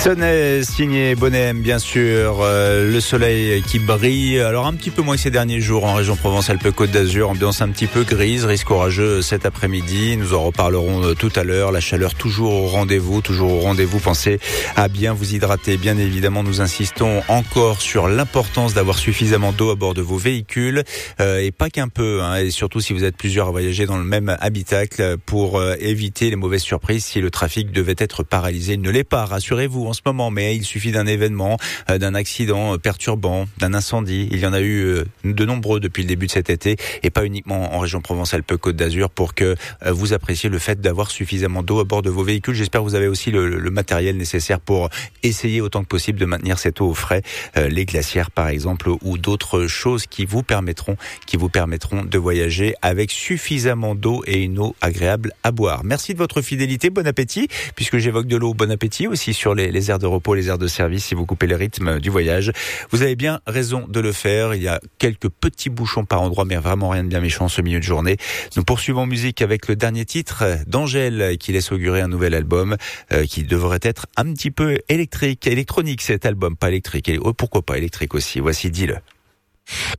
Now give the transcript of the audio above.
Sonnet, signé Bonhem, bien sûr. Le soleil qui brille. Alors un petit peu moins que ces derniers jours en région Provence-Alpes-Côte d'Azur. Ambiance un petit peu grise, risque orageux cet après-midi. Nous en reparlerons tout à l'heure. La chaleur toujours au rendez-vous, Pensez à bien vous hydrater. Bien évidemment, nous insistons encore sur l'importance d'avoir suffisamment d'eau à bord de vos véhicules. Et pas qu'un peu. Et surtout si vous êtes plusieurs à voyager dans le même habitacle pour éviter les mauvaises surprises si le trafic devait être paralysé. Il ne l'est pas, rassurez-vous en ce moment, mais il suffit d'un événement, d'un accident perturbant, d'un incendie. Il y en a eu de nombreux depuis le début de cet été et pas uniquement en région Provence-Alpes-Côte d'Azur pour que vous appréciez le fait d'avoir suffisamment d'eau à bord de vos véhicules. J'espère que vous avez aussi le matériel nécessaire pour essayer autant que possible de maintenir cette eau au frais, les glacières par exemple ou d'autres choses qui vous permettront de voyager avec suffisamment d'eau et une eau agréable à boire. Merci de votre fidélité, bon appétit, puisque j'évoque de l'eau, bon appétit aussi sur les aires de repos, les aires de service, si vous coupez le rythme du voyage. Vous avez bien raison de le faire. Il y a quelques petits bouchons par endroit, mais vraiment rien de bien méchant ce milieu de journée. Nous poursuivons en musique avec le dernier titre d'Angèle, qui laisse augurer un nouvel album, qui devrait être un petit peu électronique cet album, pas électrique. Et pourquoi pas électrique aussi. Voici Dis-le.